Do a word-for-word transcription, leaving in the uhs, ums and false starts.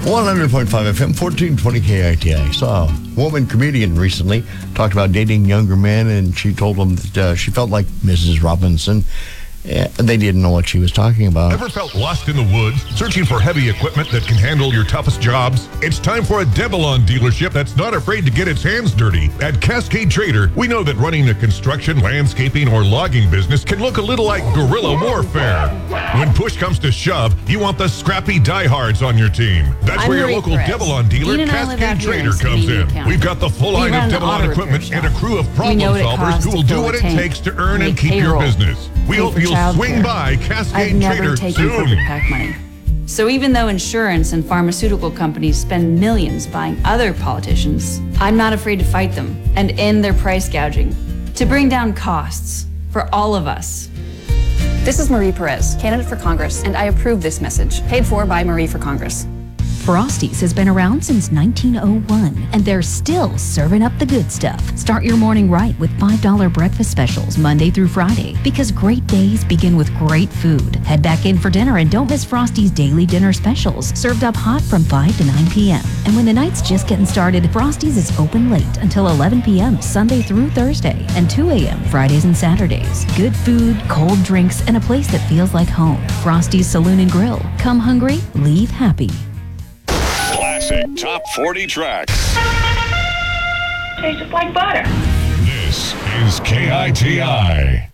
one hundred point five F M, fourteen twenty K I T I. Saw a woman comedian recently talked about dating younger men, and she told them that uh, she felt like Missus Robinson. Yeah, they didn't know what she was talking about. Ever felt lost in the woods, searching for heavy equipment that can handle your toughest jobs? It's time for a Devilon dealership that's not afraid to get its hands dirty. At Cascade Trader, we know that running a construction, landscaping, or logging business can look a little like guerrilla warfare. When push comes to shove, you want the scrappy diehards on your team. That's I'm where your Marie local Perez. Devilon dealer, Dean and I live out Cascade here Trader, in comes in. County. We've got the full We line run of an Devilon auto equipment repair and a shop. crew of We problem know what it solvers costs who to will do fill what a it tank, takes to earn and make keep your payroll, business. We pay hope for you'll childcare. swing by I've Cascade never Trader taken soon. corporate PAC money. So even though insurance and pharmaceutical companies spend millions buying other politicians, I'm not afraid to fight them and end their price gouging to bring down costs for all of us. This is Marie Perez, candidate for Congress, and I approve this message, paid for by Marie for Congress. Frosties has been around since nineteen oh one, and they're still serving up the good stuff. Start your morning right with five dollar breakfast specials Monday through Friday, because great days begin with great food. Head back in for dinner and don't miss Frosty's daily dinner specials, served up hot from five to nine p.m. And when the night's just getting started, Frosty's is open late until eleven p.m. Sunday through Thursday, and two a.m. Fridays and Saturdays. Good food, cold drinks, and a place that feels like home. Frosty's Saloon and Grill. Come hungry, leave happy. Classic Top forty tracks. Tastes like butter. This is K I T I.